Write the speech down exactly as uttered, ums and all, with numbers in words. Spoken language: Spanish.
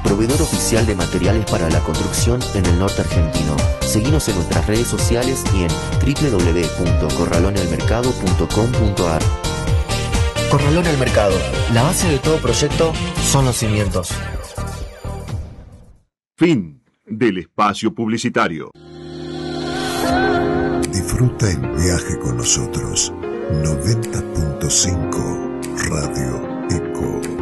proveedor oficial de materiales para la construcción en el norte argentino. Seguinos en nuestras redes sociales y en doble u doble u doble u punto corralonelmercado punto com punto a r. Corralón al Mercado. La base de todo proyecto son los cimientos. Fin del espacio publicitario. Disfruta el viaje con nosotros. noventa punto cinco Radio Eco.